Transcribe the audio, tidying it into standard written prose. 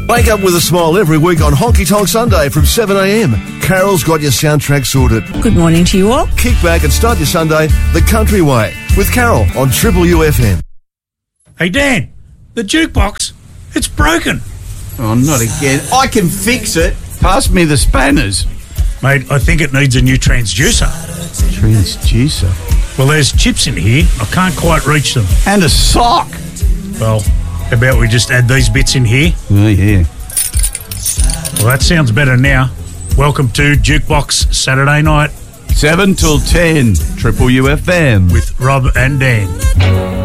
Wake up with a smile every week on Honky Tonk Sunday from 7am. Carol's got your soundtrack sorted. Good morning to you all. Kick back and start your Sunday the country way with Carol on Triple UFM. Hey, Dan, the jukebox, it's broken. Oh, not again. I can fix it. Pass me the spanners. Mate, I think it needs a new transducer. Transducer? Well, there's chips in here. I can't quite reach them. And a sock. Well, how about we just add these bits in here? Oh, yeah. Well, that sounds better now. Welcome to Jukebox Saturday night. 7 till 10, Triple UFM. With Rob and Dan.